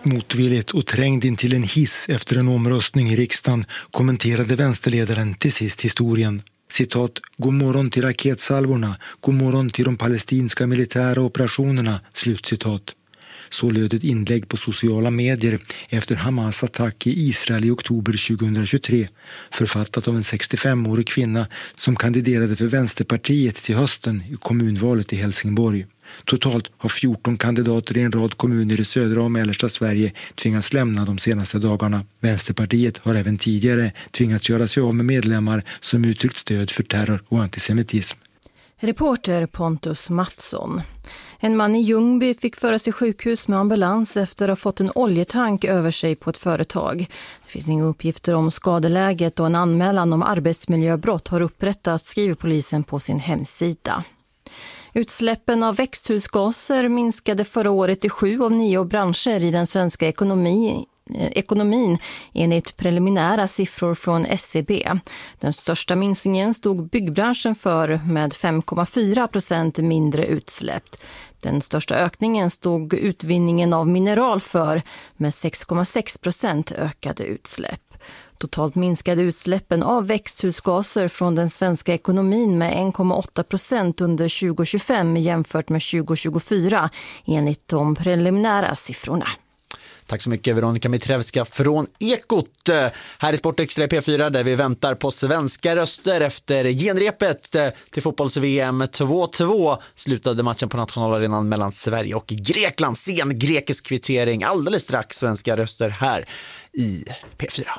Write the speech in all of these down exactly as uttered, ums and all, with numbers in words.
Högst motvilligt och trängd in till en hiss efter en omröstning i riksdagen kommenterade vänsterledaren till sist historien. Citat, god morgon till raketsalvorna, god morgon till de palestinska militära operationerna, slutcitat. Så löd ett inlägg på sociala medier efter Hamas attack i Israel i oktober tjugohundratjugotre, författat av en sextiofemårig kvinna som kandiderade för Vänsterpartiet till hösten i kommunvalet i Helsingborg. Totalt har fjorton kandidater i en rad kommuner i södra och mellersta Sverige tvingats lämna de senaste dagarna. Vänsterpartiet har även tidigare tvingats göra sig av med medlemmar som uttryckt stöd för terror och antisemitism. Reporter Pontus Mattsson. En man i Ljungby fick föras till sjukhus med ambulans efter att ha fått en oljetank över sig på ett företag. Det finns inga uppgifter om skadeläget och en anmälan om arbetsmiljöbrott har upprättats, skriver polisen på sin hemsida. Utsläppen av växthusgaser minskade förra året i sju av nio branscher i den svenska ekonomin. ekonomin enligt preliminära siffror från S C B. Den största minskningen stod byggbranschen för med fem komma fyra procent mindre utsläpp. Den största ökningen stod utvinningen av mineral för med sex komma sex procent ökade utsläpp. Totalt minskade utsläppen av växthusgaser från den svenska ekonomin med en komma åtta procent under tjugo tjugofem jämfört med tjugo tjugofyra enligt de preliminära siffrorna. Tack så mycket Veronica Mitrevska från Ekot. Här i Sportextra P fyra där vi väntar på svenska röster efter genrepet till fotbolls-V M två två. Slutade matchen på nationalarenan mellan Sverige och Grekland. Sen grekisk kvittering. Alldeles strax svenska röster här i P fyra.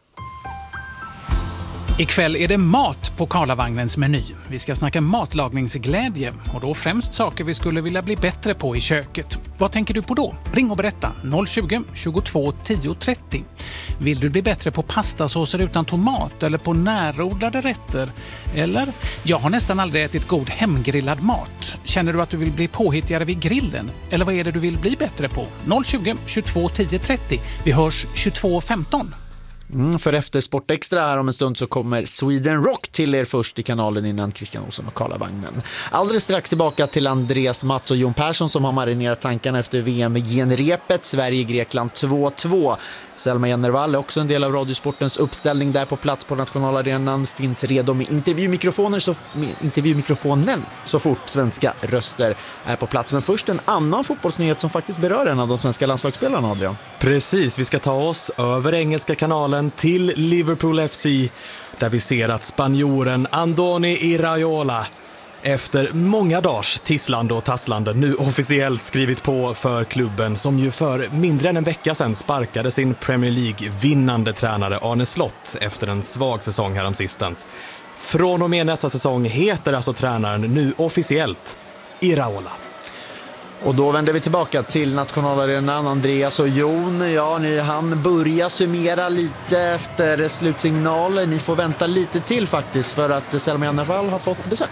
Ikväll är det mat på Karlavagnens meny. Vi ska snacka matlagningsglädje och då främst saker vi skulle vilja bli bättre på i köket. Vad tänker du på då? Ring och berätta noll tjugo, tjugotvå, tio trettio. Vill du bli bättre på pastasåser utan tomat eller på närodlade rätter? Eller, jag har nästan aldrig ätit god hemgrillad mat. Känner du att du vill bli påhittigare vid grillen? Eller vad är det du vill bli bättre på? noll tjugo, tjugotvå, tio trettio. Vi hörs tjugotvå femton. Mm, för efter Sportextra här om en stund så kommer Sweden Rock till er först i kanalen innan Christian Olsson och Karlavagnen. Alldeles strax tillbaka till Andreas Mats och Jon Persson som har marinerat tankarna efter V M-genrepet Sverige-Grekland två två. Selma Jennervall är också en del av Radiosportens uppställning där på plats på nationalarenan. Finns redo med intervjumikrofoner så, med intervjumikrofonen så fort svenska röster är på plats. Men först en annan fotbollsnyhet som faktiskt berör en av de svenska landslagsspelarna, Adrian. Precis, vi ska ta oss över engelska kanalen till Liverpool F C där vi ser att spanjoren Andoni Iraola efter många dagars tisslande och tasslande nu officiellt skrivit på för klubben som ju för mindre än en vecka sedan sparkade sin Premier League-vinnande tränare Arne Slott efter en svag säsong häromsistens. Från och med nästa säsong heter alltså tränaren nu officiellt Iraola. Och då vänder vi tillbaka till nationalarenan. Andreas och Jon, ja, ni han börjar summera lite efter slutsignal. Ni får vänta lite till faktiskt för att Selma Jennervall har fått besök.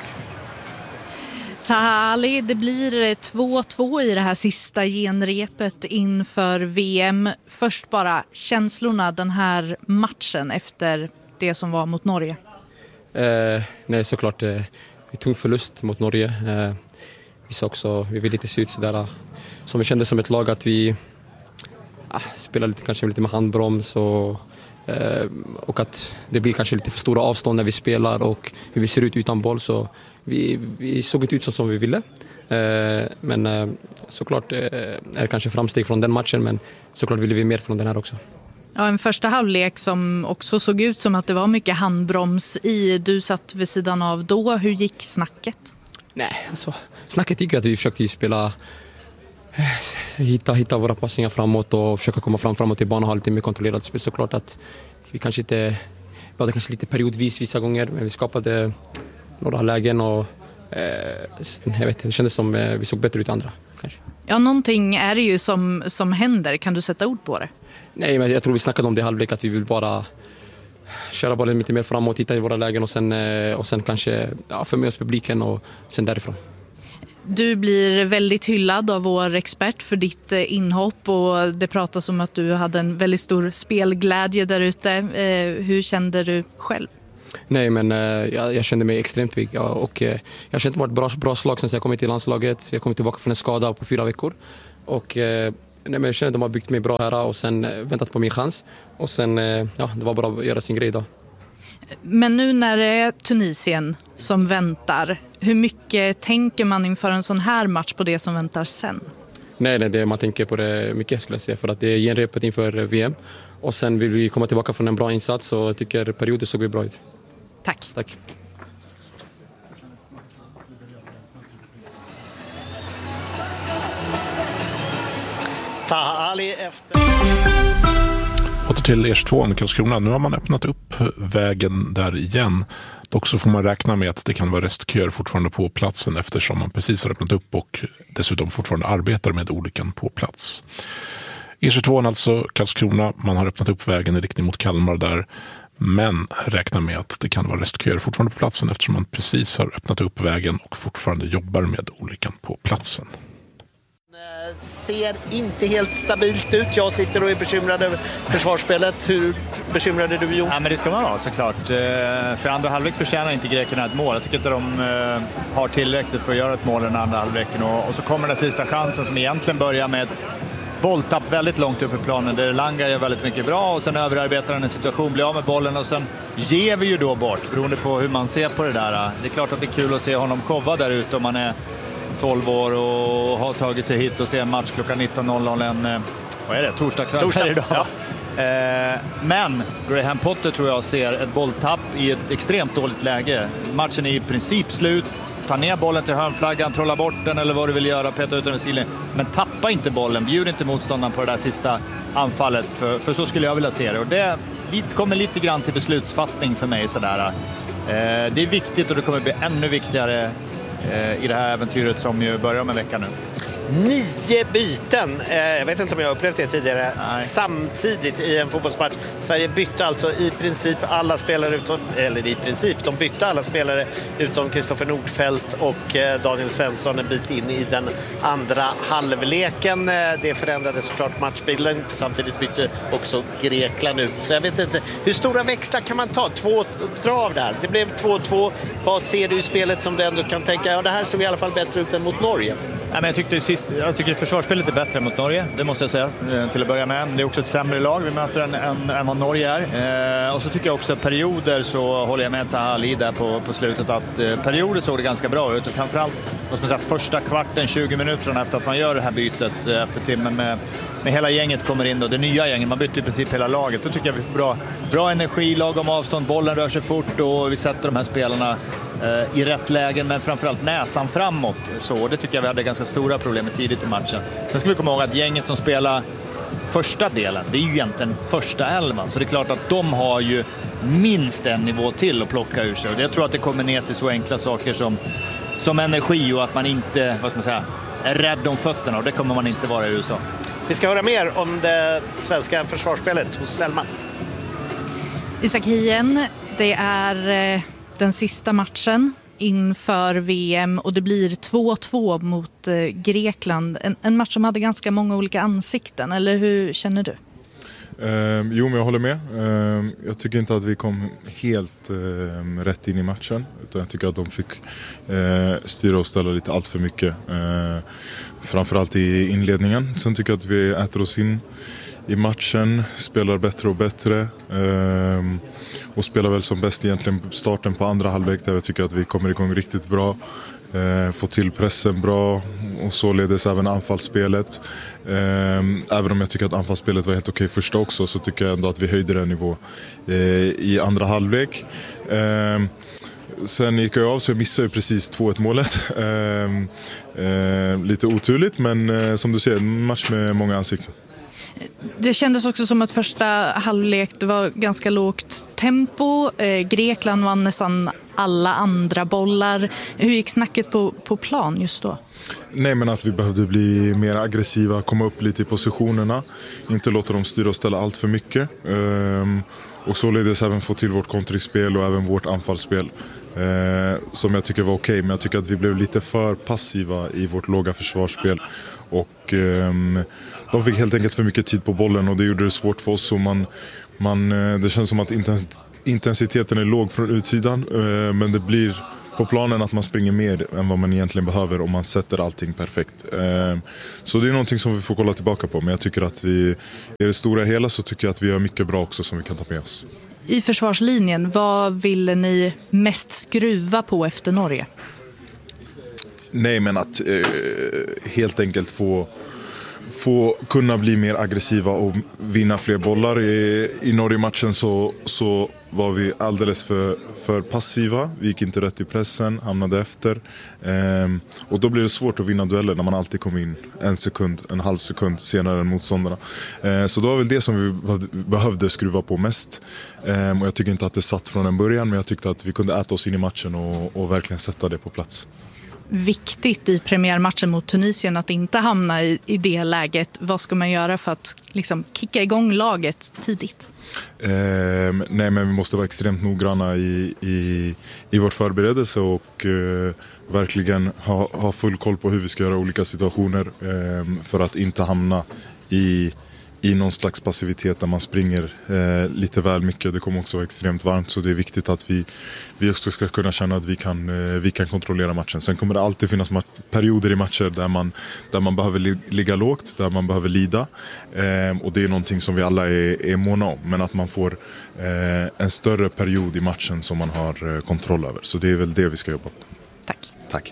Tahali, det blir två två i det här sista genrepet inför V M. Först bara känslorna den här matchen efter det som var mot Norge. Eh, nej, såklart eh, en tung förlust mot Norge. Eh, vi sa också, vi vill inte se ut sådär som vi kände som ett lag att vi ah, spelar lite, kanske lite med handbroms och, eh, och att det blir kanske lite för stora avstånd när vi spelar och hur vi ser ut utan boll, så vi, vi såg inte ut så som vi ville. Eh, men eh, såklart eh, är det kanske framsteg från den matchen, men såklart ville vi mer från den här också. Ja, en första halvlek som också såg ut som att det var mycket handbroms i. Du satt vid sidan av då. Hur gick snacket? Nej, alltså snacket gick ju att vi försökte spela hitta, hitta våra passningar framåt och försöka komma fram framåt i banan och ha lite mer kontrollerat spel. Såklart att vi kanske inte vi hade kanske lite periodvis vissa gånger, men vi skapade några lägen och eh, jag vet, det kändes som eh, vi såg bättre ut andra kanske. Ja, någonting är det ju som, som händer. Kan du sätta ord på det? Nej, men jag tror vi snackade om det i halvlek att vi vill bara köra bollen lite mer framåt, hitta i våra lägen och sen, och sen kanske ja, få med oss publiken och sen därifrån. Du blir väldigt hyllad av vår expert för ditt inhopp och det pratas om att du hade en väldigt stor spelglädje där ute. Hur kände du själv? Nej, men jag, jag kände mig extremt pigg och jag har känt det var ett bra, bra slag sen jag kom till landslaget. Jag kom tillbaka från en skada på fyra veckor och Nej, men jag känner att de har byggt mig bra här och sen väntat på min chans. Och sen, ja, det var bara att göra sin grej då. Men nu när det är Tunisien som väntar, hur mycket tänker man inför en sån här match på det som väntar sen? Nej, nej det, man tänker på det mycket skulle jag säga. För att det är genrepet inför V M. Och sen vill vi komma tillbaka från en bra insats och jag tycker perioder såg vi bra ut. Tack. Tack. Taha Ali efter... Åter till E S två om Karlskrona. Nu har man öppnat upp vägen där igen. Dock så får man räkna med att det kan vara restköer fortfarande på platsen eftersom man precis har öppnat upp och dessutom fortfarande arbetar med olyckan på plats. E tjugotvå alltså Karlskrona. Man har öppnat upp vägen i riktning mot Kalmar där. Men räkna med att det kan vara restköer fortfarande på platsen eftersom man precis har öppnat upp vägen och fortfarande jobbar med olyckan på platsen. Ser inte helt stabilt ut. Jag sitter och är bekymrad över försvarsspelet. Hur bekymrad är du, Jo? Ja, men det ska man vara såklart. För andra halvlek förtjänar inte grekerna ett mål. Jag tycker inte de har tillräckligt för att göra ett mål den andra halvleken. Och så kommer den sista chansen som egentligen börjar med ett bolltapp väldigt långt upp i planen där Langa gör väldigt mycket bra och sen överarbetar han en situation, blir av med bollen och sen ger vi ju då bort beroende på hur man ser på det där. Det är klart att det är kul att se honom showa där ute om man är tolv år och har tagit sig hit och ser en match klockan nitton noll noll en, vad är det, torsdag kväll Torsdag. idag. Ja. Eh, men Graham Potter tror jag ser ett bolltapp i ett extremt dåligt läge. Matchen är i princip slut. Ta ner bollen till hörnflaggan, trolla bort den eller vad du vill göra, peta ut den i silen. Men tappa inte bollen, bjud inte motståndaren på det där sista anfallet. För, för så skulle jag vilja se det. Och det kommer lite grann till beslutsfattning för mig sådär. Eh, det är viktigt och det kommer bli ännu viktigare i det här äventyret som ju börjar med veckan nu. Nio byten, jag vet inte om jag har upplevt det tidigare, Nej. samtidigt i en fotbollsmatch. Sverige bytte alltså i princip alla spelare utom, eller i princip, de bytte alla spelare utom Kristoffer Nordfeldt och Daniel Svensson en bit in i den andra halvleken. Det förändrade såklart matchbilden, samtidigt bytte också Grekland ut. Så jag vet inte, hur stora växlar kan man ta? Två drav där, det blev två två. Vad ser du i spelet som du ändå kan tänka, ja det här såg i alla fall bättre ut än mot Norge? Ja, men jag, tyckte sist, jag tycker försvarsspelet är bättre mot Norge, det måste jag säga till att börja med. Det är också ett sämre lag vi möter än, än, än vad Norge är. Eh, och så tycker jag också perioder så håller jag med Taha Ali där på, på slutet att eh, perioder såg det ganska bra ut. Och framförallt vad ska man säga, första kvarten, tjugo minuterna efter att man gör det här bytet eh, efter timmen med, med hela gänget kommer in då, det nya gänget, man byter i princip hela laget. Då tycker jag vi får bra, bra energi, lagom avstånd, bollen rör sig fort och vi sätter de här spelarna i rätt lägen, men framförallt näsan framåt. Så det tycker jag vi hade ganska stora problem med tidigt i matchen. Sen ska vi komma ihåg att gänget som spelar första delen, det är ju egentligen första elvan. Så det är klart att de har ju minst en nivå till att plocka ur sig. Och jag tror att det kommer ner till så enkla saker som, som energi och att man inte, vad ska man säga, är rädd om fötterna. Och det kommer man inte vara i U S A. Vi ska höra mer om det svenska försvarsspelet hos Selma. Isak Hien, det är den sista matchen inför V M och det blir två två mot Grekland. En, en match som hade ganska många olika ansikten, eller hur känner du? Eh, jo, men jag håller med. Eh, jag tycker inte att vi kom helt eh, rätt in i matchen. Utan jag tycker att de fick eh, styra och ställa lite allt för mycket. Eh, framförallt i inledningen. Sen tycker jag att vi äter oss in i matchen, spelar bättre och bättre. Eh, och spelar väl som bäst egentligen starten på andra halvlek där jag tycker att vi kommer igång riktigt bra. Eh, få till pressen bra och således även anfallsspelet. Eh, även om jag tycker att anfallsspelet var helt okej första också, så tycker jag ändå att vi höjde den nivå eh, i andra halvlek. Eh, sen gick jag av så jag missade ju precis två ett målet. Eh, eh, lite oturligt, men eh, som du ser, en match med många ansikten. Det kändes också som att första halvlek det var ganska lågt tempo. Eh, Grekland vann nästan alla andra bollar. Hur gick snacket på, på plan just då? Nej, men att vi behövde bli mer aggressiva, komma upp lite i positionerna. Inte låta dem styra och ställa allt för mycket. Ehm, och således även få till vårt kontringsspel och även vårt anfallsspel. Ehm, som jag tycker var okej, men jag tycker att vi blev lite för passiva i vårt låga försvarsspel. Och ehm, de fick helt enkelt för mycket tid på bollen och det gjorde det svårt för oss. Och man, man, det känns som att intensiteten är låg från utsidan, men det blir på planen att man springer mer än vad man egentligen behöver om man sätter allting perfekt. Så det är någonting som vi får kolla tillbaka på, men jag tycker att vi i det stora hela så tycker jag att vi gör mycket bra också som vi kan ta med oss. I försvarslinjen, vad ville ni mest skruva på efter Norge? Nej, men att eh, helt enkelt få, få kunna bli mer aggressiva och vinna fler bollar. I, i Norge-matchen så, så var vi alldeles för, för passiva. Vi gick inte rätt i pressen, hamnade efter. Ehm, och då blir det svårt att vinna dueller när man alltid kommer in en sekund, en halv sekund senare än motståndarna. Ehm, så det var väl det som vi behövde skruva på mest. Ehm, och jag tycker inte att det satt från en början, men jag tyckte att vi kunde äta oss in i matchen och, och verkligen sätta det på plats. Viktigt i premiärmatchen mot Tunisien att inte hamna i, i det läget. Vad ska man göra för att liksom kicka igång laget tidigt? Eh, nej, men vi måste vara extremt noggranna i, i, i vårt förberedelse och eh, verkligen ha, ha full koll på hur vi ska göra olika situationer eh, för att inte hamna i i någon slags passivitet där man springer eh, lite väl mycket. Det kommer också vara extremt varmt, så det är viktigt att vi, vi också ska kunna känna att vi kan, eh, vi kan kontrollera matchen. Sen kommer det alltid finnas mat- perioder i matcher där man, där man behöver li- ligga lågt, där man behöver lida. Eh, och det är någonting som vi alla är, är måna om. Men att man får eh, en större period i matchen som man har eh, kontroll över. Så det är väl det vi ska jobba på. Tack. Tack.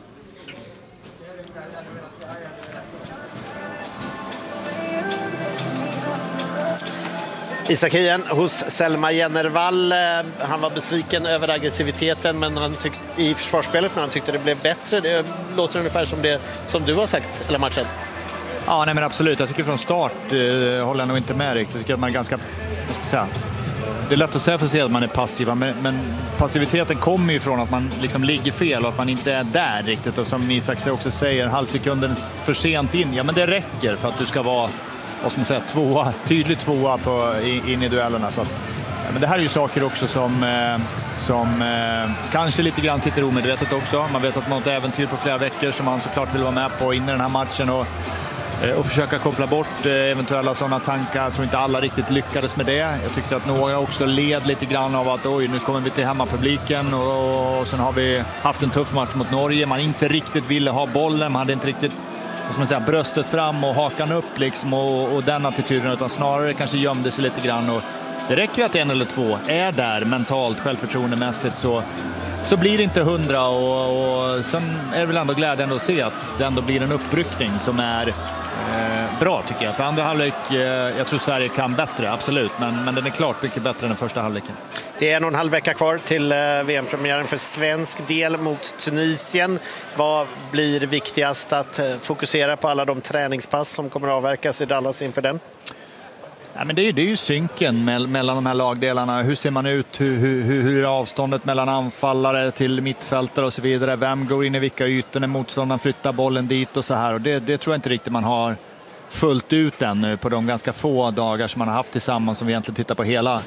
Isak Hien hos Selma Jennervall. Han var besviken över aggressiviteten men han tyck, i försvarsspelet, men han tyckte det blev bättre. Det låter ungefär som det som du har sagt hela matchen. Ja, nej, men absolut. Jag tycker från start eh, håller jag nog inte med riktigt. Jag tycker att man är ganska, vad ska jag säga, det är lätt att säga för sig att man är passiva, men, men passiviteten kommer ju från att man liksom ligger fel och att man inte är där riktigt. Och som Isak också säger, halvsekunden för sent in. Ja, men det räcker för att du ska vara, vad ska man säga, tvåa, tydligt tvåa på, in i duellerna. Så att, ja, men det här är ju saker också som, eh, som eh, kanske lite grann sitter omedvetet också. Man vet att man har ett äventyr på flera veckor som man såklart vill vara med på in i den här matchen och, eh, och försöka koppla bort eh, eventuella sådana tankar. Jag tror inte alla riktigt lyckades med det. Jag tyckte att några också led lite grann av att oj, nu kommer vi till hemmapubliken och, och sen har vi haft en tuff match mot Norge. Man inte riktigt ville ha bollen, man hade inte riktigt, som man säger, bröstet fram och hakan upp liksom, och, och den attityden, utan snarare kanske gömde sig lite grann. Och det räcker att en eller två är där mentalt, självförtroendemässigt, så, så blir det inte hundra. Och, och sen är det väl ändå glädjande att se att det ändå blir en uppryckning som är eh, bra, tycker jag. För andra halvlek, eh, jag tror Sverige kan bättre, absolut, men, men den är klart mycket bättre än den första halvleken. Det är en och en halv vecka kvar till V M-premiären för svensk del mot Tunisien. Vad blir viktigast att fokusera på alla de träningspass som kommer att avverkas i Dallas inför den? Ja, men det, är, det är ju synken mellan de här lagdelarna. Hur ser man ut? Hur, hur, hur är avståndet mellan anfallare till mittfältare och så vidare? Vem går in i vilka ytor när motståndaren flyttar bollen dit och så här? Och det, det tror jag inte riktigt man har fullt ut ännu på de ganska få dagar som man har haft tillsammans, som vi egentligen tittar på hela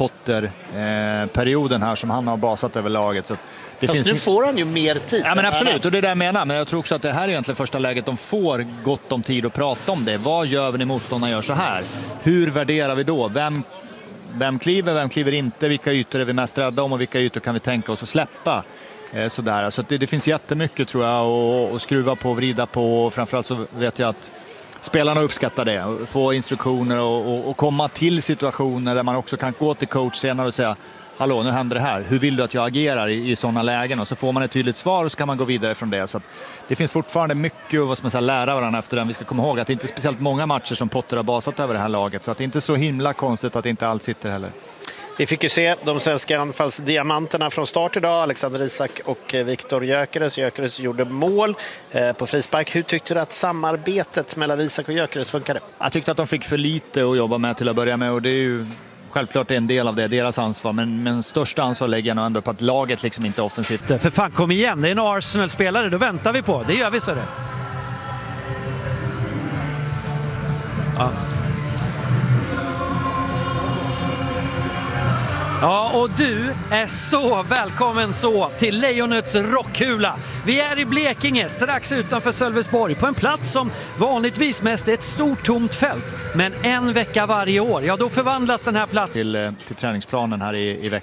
Potter-perioden här som han har basat över laget. Så det finns... Nu får han ju mer tid. Ja, men absolut, och det är det jag menar. Men jag tror också att det här är egentligen första läget de får gott om tid att prata om det. Vad gör vi när motståndarna gör så här? Hur värderar vi då? Vem, vem kliver, vem kliver inte? Vilka ytor är vi mest rädda om och vilka ytor kan vi tänka oss att släppa? Sådär. Så det, det finns jättemycket, tror jag, att, att skruva på och vrida på. Och framförallt så vet jag att spelarna uppskattar det, få instruktioner och, och, och komma till situationer där man också kan gå till coach senare och säga: hallå, nu händer det här. Hur vill du att jag agerar i, i sådana lägen? Och så får man ett tydligt svar och så kan man gå vidare från det. Så att det finns fortfarande mycket vad ska man säga, lära varandra efter den. Vi ska komma ihåg att det inte är speciellt många matcher som Potter har basat över det här laget. Så att det är inte så himla konstigt att inte allt sitter heller. Vi fick ju se de svenska anfallsdiamanterna från start idag. Alexander Isak och Viktor Gyökeres. Gyökeres gjorde mål på frispark. Hur tyckte du att samarbetet mellan Isak och Gyökeres funkade? Jag tyckte att de fick för lite att jobba med till att börja med. Och det är ju självklart en del av det, deras ansvar. Men, men största ansvar lägger jag nog ändå på att laget liksom inte är offensivt. För fan, kom igen. Det är en Arsenal-spelare. Då väntar vi på. Det gör vi, så det. Ja. Ja, och du är så välkommen så till Lejonets rockhula. Vi är i Blekinge, strax utanför Sölvesborg, på en plats som vanligtvis mest är ett stort tomt fält. Men en vecka varje år, ja, då förvandlas den här platsen till, till träningsplanen här i, i veckan.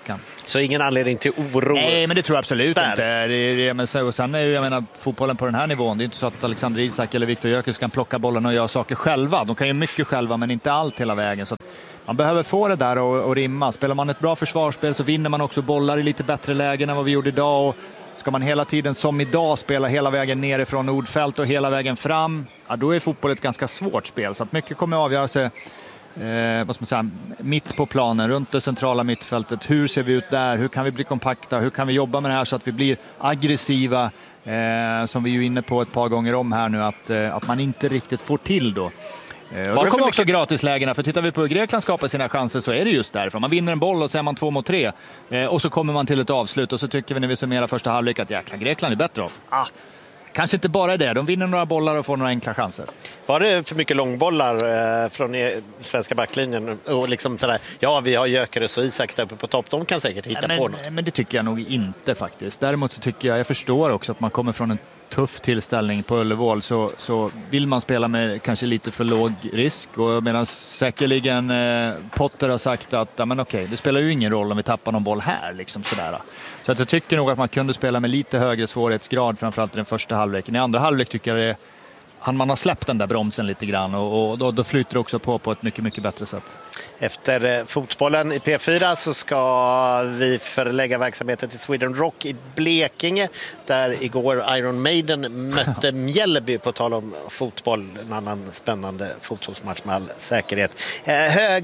Så ingen anledning till oro. Nej, men det tror jag absolut där. inte. Det, det, men så, och sen är ju, jag menar, fotbollen på den här nivån, det är inte så att Alexander Isak eller Viktor Gyökeres kan plocka bollen och göra saker själva. De kan ju mycket själva, men inte allt hela vägen. Så man behöver få det där och, och rimma. Spelar man ett bra försvarsspel så vinner man också bollar i lite bättre lägen än vad vi gjorde idag. Och ska man hela tiden som idag spela hela vägen nerifrån Nordfält och hela vägen fram, ja, då är fotboll ett ganska svårt spel. Så att mycket kommer att avgöra sig eh, vad ska man säga, mitt på planen, runt det centrala mittfältet. Hur ser vi ut där? Hur kan vi bli kompakta? Hur kan vi jobba med det här så att vi blir aggressiva? Eh, som vi är ju inne på ett par gånger om här nu, att, eh, att man inte riktigt får till då. Eh, och då kommer också gratislägena, för tittar vi på hur Grekland skapar sina chanser så är det just därifrån. Man vinner en boll och så är man två mot tre. Eh, och så kommer man till ett avslut och så tycker vi när vi summerar första halvlek att jäkla, Grekland är bättre av. Ah, kanske inte bara det. De vinner några bollar och får några enkla chanser. Var det för mycket långbollar eh, från svenska backlinjen? Och liksom där, ja, vi har Gyökeres och Isak där uppe på topp. De kan säkert hitta men, på något. Men det tycker jag nog inte faktiskt. Däremot så tycker jag, jag förstår också att man kommer från en tuff tillställning på Ullevål, så, så vill man spela med kanske lite för låg risk. Och medan säkerligen eh, Potter har sagt att ja, men okej, det spelar ju ingen roll om vi tappar någon boll här. Liksom sådär. Så att jag tycker nog att man kunde spela med lite högre svårighetsgrad, framförallt i den första halvleken. I andra halvlek tycker jag det, han, man har släppt den där bromsen lite grann och, och då, då flyter det också på på ett mycket, mycket bättre sätt. Efter fotbollen i P fyra så ska vi förlägga verksamheten till Sweden Rock i Blekinge, där igår Iron Maiden mötte Mjällby, på tal om fotboll. En annan spännande fotbollsmatch med all säkerhet. Eh,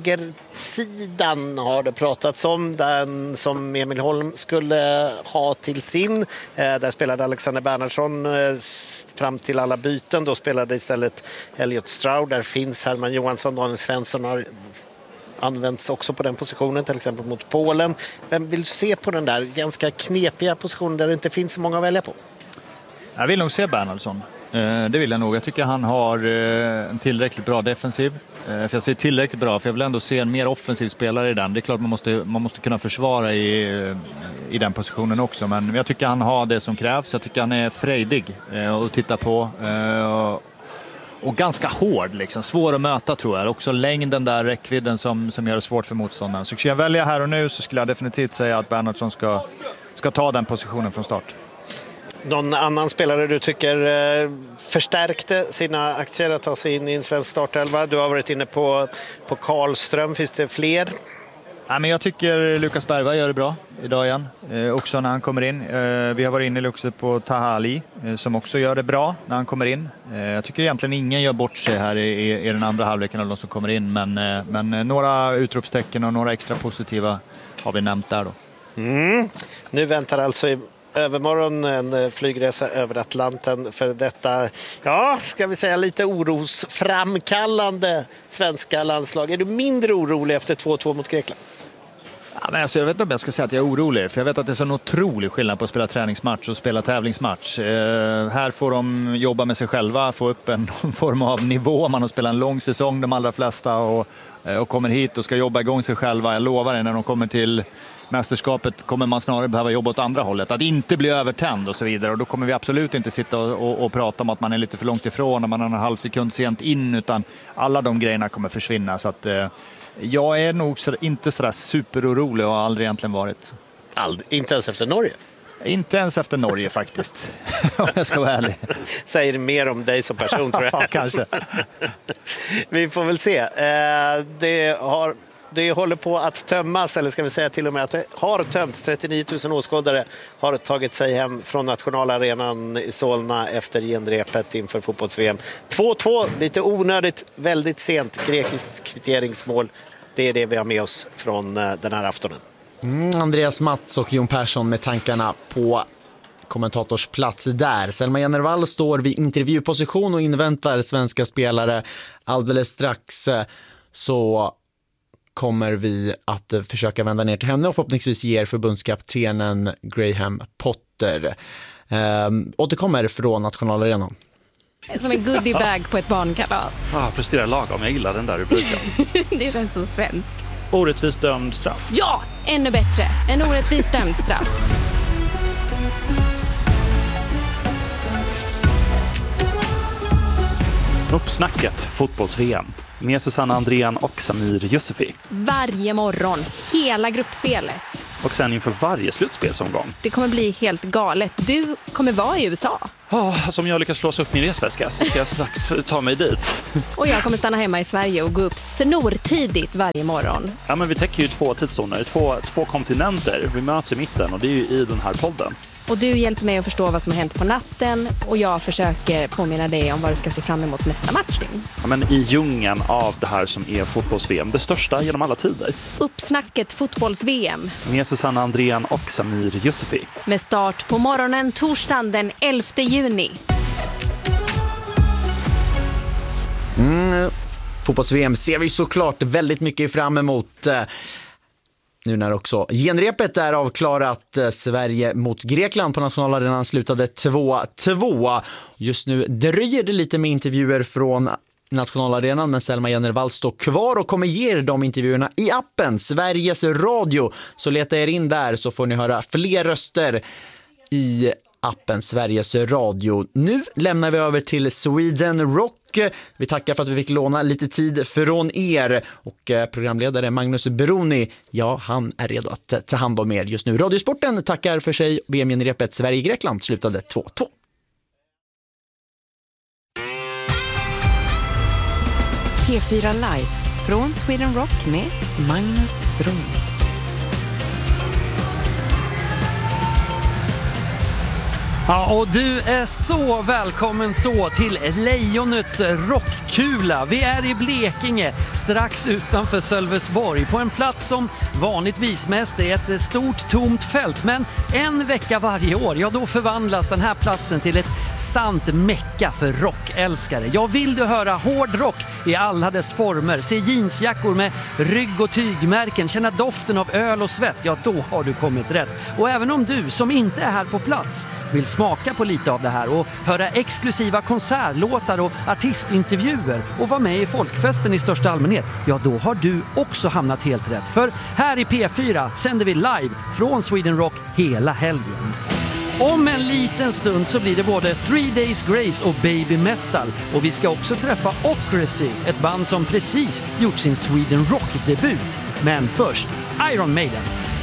högersidan har det pratats om, den som Emil Holm skulle ha till sin. Eh, där spelade Alexander Bernhardsson eh, fram till alla byten. Då spelade istället Elliot Stroud. Där finns Herman Johansson, Daniel Svensson har används också på den positionen, till exempel mot Polen. Vem vill se på den där ganska knepiga positionen där det inte finns så många att välja på? Jag vill nog se Bernhardsson. Det vill jag nog. Jag tycker han har en tillräckligt bra defensiv. För jag ser tillräckligt bra, för jag vill ändå se en mer offensiv spelare i den. Det är klart man måste, man måste kunna försvara i, i den positionen också. Men jag tycker han har det som krävs. Jag tycker han är frejdig att titta på. Och ganska hård, liksom. Svår att möta tror jag. Också längden där, räckvidden som, som gör det svårt för motståndaren. Så skulle jag välja här och nu så skulle jag definitivt säga att Bernhardsson ska, ska ta den positionen från start. Någon annan spelare du tycker eh, förstärkte sina aktier att ta sig in i en svensk startelva? Du har varit inne på, på Karlström. Finns det fler? Ja, men jag tycker Lukas Bergvall gör det bra idag igen, eh, också när han kommer in. Eh, vi har varit inne också på Taha Ali, eh, som också gör det bra när han kommer in. Eh, jag tycker egentligen ingen gör bort sig här i, i, i den andra halvleken av de som kommer in. Men, eh, men eh, några utropstecken och några extra positiva har vi nämnt där då. Mm. Nu väntar alltså i övermorgon en flygresa över Atlanten för detta, ja, ska vi säga lite orosframkallande svenska landslag. Är du mindre orolig efter två två mot Grekland? Ja, men alltså, jag vet inte om jag ska säga att jag är orolig, för jag vet att det är så en otrolig skillnad på att spela träningsmatch och spela tävlingsmatch. Eh, här får de jobba med sig själva, få upp en form av nivå. Man har spelat en lång säsong, de allra flesta, och, och kommer hit och ska jobba igång sig själva. Jag lovar er, när de kommer till mästerskapet kommer man snarare behöva jobba åt andra hållet. Att inte bli övertänd och så vidare. Och då kommer vi absolut inte sitta och, och, och prata om att man är lite för långt ifrån och man har en halv sekund sent in, utan alla de grejerna kommer försvinna. Så att eh, jag är nog så, inte sådär superorolig och har aldrig egentligen varit. Ald- inte ens efter Norge? Inte ens efter Norge faktiskt, om jag ska vara ärlig. Säger mer om dig som person, tror jag. Ja, kanske. Vi får väl se. Eh, det har... Det håller på att tömmas, eller ska vi säga till och med att det har tömts. trettionio tusen åskådare har tagit sig hem från nationalarenan i Solna efter genrepet inför fotbolls-V M. två två, lite onödigt, väldigt sent grekiskt kvitteringsmål. Det är det vi har med oss från den här aftonen. Mm, Andreas Mats och Jon Persson med tankarna på kommentatorsplats där. Selma Jennervall står vid intervjuposition och inväntar svenska spelare. Alldeles strax så kommer vi att försöka vända ner till henne och förhoppningsvis ge er förbundskaptenen Graham Potter. Eh, återkommer från nationalarenan. Som en goodiebag på ett barnkalas. Ja, presterar lagom. Jag gillar den där rubriken. Det känns så svenskt. Orättvist dömd straff. Ja, ännu bättre. En orättvist dömd straff. Uppsnacket fotbolls-V M med Susanna Andrén och Samir Yusufi. Varje morgon, hela gruppspelet. och sen inför varje slutspelsomgång. Det kommer bli helt galet. Du kommer vara i U S A. Ja, oh, alltså om jag lyckas slås upp min resväska så ska jag strax ta mig dit. Och jag kommer stanna hemma i Sverige och gå upp snortidigt varje morgon. Ja, men vi täcker ju två tidszoner, två, två kontinenter. Vi möts i mitten och det är ju i den här podden. Och du hjälper mig att förstå vad som har hänt på natten och jag försöker påminna dig om vad du ska se fram emot nästa match. Ja, men i djungeln av det här som är fotbolls-V M, det största genom alla tider. Uppsnacket fotbolls-V M. Med Susanna Andrén och Samir Yusufi. Med start på morgonen torsdagen den elfte juni. Mm, fotbolls-V M ser vi såklart väldigt mycket fram emot. Nu när också genrepet är avklarat. Sverige mot Grekland på nationalarenan slutade två två. Just nu dröjer det lite med intervjuer från nationalarenan, men Selma Jennervall står kvar och kommer ge er de intervjuerna i appen Sveriges Radio. Så leta er in där så får ni höra fler röster i appen Sveriges Radio. Nu lämnar vi över till Sweden Rock. Vi tackar för att vi fick låna lite tid från er, och programledare Magnus Bruni, ja, han är redo att ta hand om er just nu. Radiosporten tackar för sig. V M-genrepet Sverige-Grekland slutade två två. P fyra Live från Sweden Rock med Magnus Bruni. Ja, och du är så välkommen så till Lejonets rockkula. Vi är i Blekinge, strax utanför Sölvesborg, på en plats som vanligtvis mest är ett stort tomt fält. Men en vecka varje år, ja, då förvandlas den här platsen till ett sant mecka för rockälskare. Ja, vill du höra hård rock i alla dess former, se jeansjackor med rygg- och tygmärken, känna doften av öl och svett, ja, då har du kommit rätt. Och även om du som inte är här på plats vill smaka på lite av det här och höra exklusiva konsertlåtar och artistintervjuer och vara med i folkfesten i största allmänhet, ja, då har du också hamnat helt rätt. För här i P fyra sänder vi live från Sweden Rock hela helgen. Om en liten stund så blir det både Three Days Grace och Baby Metal, och vi ska också träffa Ocracy, ett band som precis gjort sin Sweden Rock-debut. Men först Iron Maiden.